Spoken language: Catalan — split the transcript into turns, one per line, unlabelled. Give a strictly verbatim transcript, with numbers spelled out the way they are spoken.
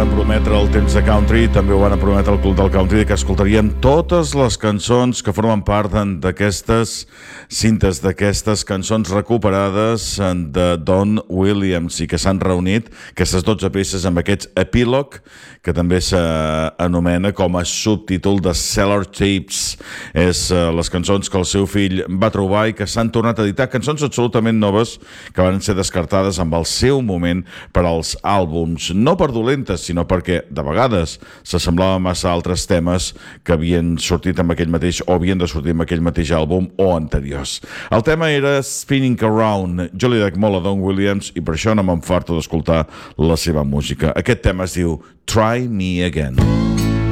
van prometre el temps de country, també ho van prometre el Club del Country, que escoltaríem totes les cançons que formen part d'aquestes cintes, d'aquestes cançons recuperades de Don Williams i que s'han reunit, aquestes dotze peces amb aquests epílog, que també s'anomena com a subtítol de Cellar Tapes. És les cançons que el seu fill va trobar i que s'han tornat a editar, cançons absolutament noves que van ser descartades amb el seu moment per als àlbums, no per dolentes, sinó perquè de vegades s'assemblava massa a altres temes que havien sortit amb aquell mateix o havien de sortir amb aquell mateix àlbum o anteriors. El tema era Spinning Around. Jo li dec molt a Don Williams i per això no m'enfarto d'escoltar la seva música. Aquest tema es diu Try Me Again.